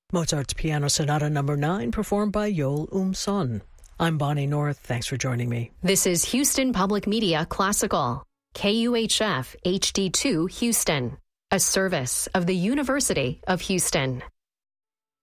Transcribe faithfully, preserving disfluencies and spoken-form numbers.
Mozart's Piano Sonata Number nine, performed by Yoel Um-son. I'm Bonnie North. Thanks for joining me. This is Houston Public Media Classical, K U H F H D two Houston, a service of the University of Houston.